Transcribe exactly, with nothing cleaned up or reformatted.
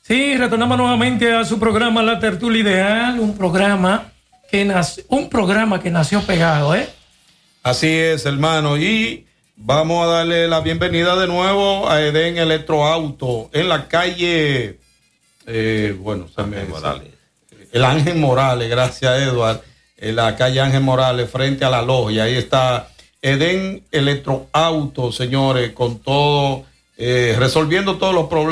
Sí, retornamos nuevamente a su programa La Tertulia Ideal, un programa que nació, un programa que nació pegado, ¿eh? Así es, hermano, y vamos a darle la bienvenida de nuevo a Edén Electroauto en la calle, eh, bueno, se me, Morales. el Ángel Morales, gracias Eduard, en la calle Ángel Morales, frente a la logia. Ahí está Edén Electroauto, señores, con todo, eh, resolviendo todos los problemas.